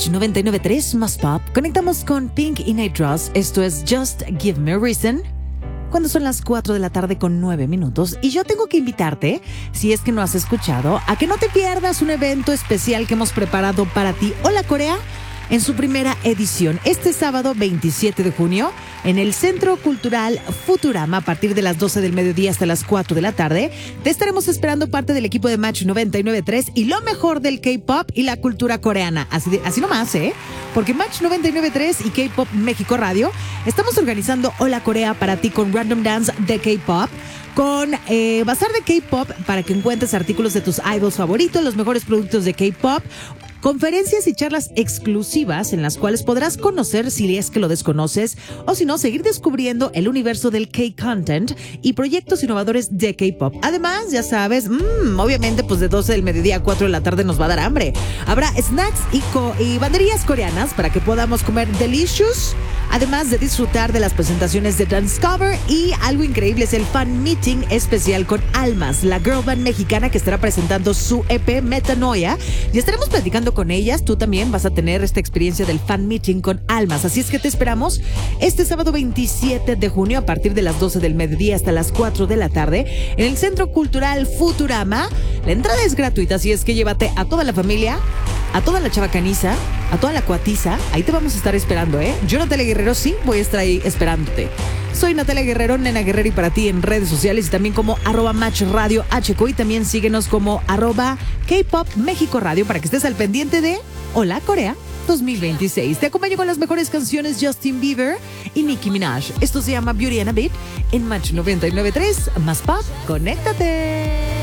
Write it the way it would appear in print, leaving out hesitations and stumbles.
Match 99.3 más pop. Conectamos con Pink y Night Dress. Esto es Just Give Me a Reason. Cuando son las 4 de la tarde con 9 minutos. Y yo tengo que invitarte, si es que no has escuchado, a que no te pierdas un evento especial que hemos preparado para ti. Hola Corea, en su primera edición, este sábado 27 de junio, en el Centro Cultural Futurama, a partir de las 12 del mediodía hasta las 4 de la tarde. Te estaremos esperando parte del equipo de Match 99.3 y lo mejor del K-pop y la cultura coreana. Así nomás, porque Match 99.3 y K-Pop México Radio estamos organizando Hola Corea para ti con Random Dance de K-Pop, con bazar de K-Pop para que encuentres artículos de tus idols favoritos, los mejores productos de K-Pop, conferencias y charlas exclusivas en las cuales podrás conocer, si es que lo desconoces, o si no, seguir descubriendo el universo del K-Content y proyectos innovadores de K-Pop. Además, ya sabes, obviamente, pues de 12 del mediodía a 4 de la tarde nos va a dar hambre. Habrá snacks y banderías coreanas para que podamos comer delicious, además de disfrutar de las presentaciones de Dance Cover, y algo increíble es el fan meeting especial con Almas, la girl band mexicana que estará presentando su EP Metanoia, y estaremos platicando con ellas. Tú también vas a tener esta experiencia del fan meeting con Almas, así es que te esperamos este sábado 27 de junio a partir de las 12 del mediodía hasta las 4 de la tarde en el Centro Cultural Futurama. La entrada es gratuita, así es que llévate a toda la familia, a toda la chavacaniza, a toda la cuatiza. Ahí te vamos a estar esperando, Yo, Natalia Guerrero, sí voy a estar ahí esperándote. Soy Natalia Guerrero, Nena Guerrero, y para ti en redes sociales y también como @MatchRadioHQ, y también síguenos como @K-Pop México Radio para que estés al pendiente de Hola Corea 2026. Te acompaño con las mejores canciones Justin Bieber y Nicki Minaj. Esto se llama Beauty and a Beat en Match 99.3 más pop. ¡Conéctate!